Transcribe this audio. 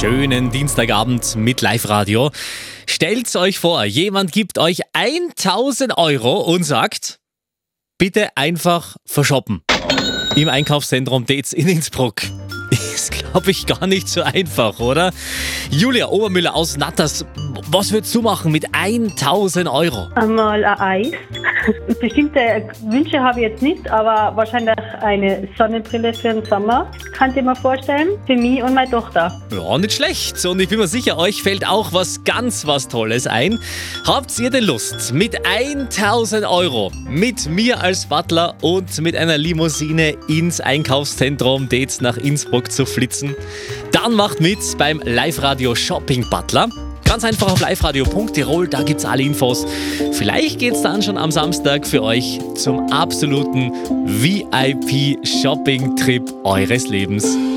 schönen Dienstagabend mit Live-Radio. Stellt's euch vor, jemand gibt euch 1000 Euro und sagt, bitte einfach verschoppen. Im Einkaufszentrum Dates in Innsbruck. Ist, glaube ich, gar nicht so einfach, oder? Julia Obermüller aus Natters, was würdest du machen mit 1000 Euro? Einmal ein Eis. Bestimmte Wünsche habe ich jetzt nicht, aber wahrscheinlich eine Sonnenbrille für den Sommer. Kann ich mir vorstellen. Für mich und meine Tochter. Ja, nicht schlecht. Und ich bin mir sicher, euch fällt auch was Tolles ein. Habt ihr denn Lust, mit 1000 Euro mit mir als Butler und mit einer Limousine ins Einkaufszentrum Dates nach Innsbruck zu flitzen? Dann macht mit beim Live-Radio Shopping Butler. Ganz einfach auf liveradio.tirol, da gibt's alle Infos. Vielleicht geht's dann schon am Samstag für euch zum absoluten VIP-Shopping-Trip eures Lebens.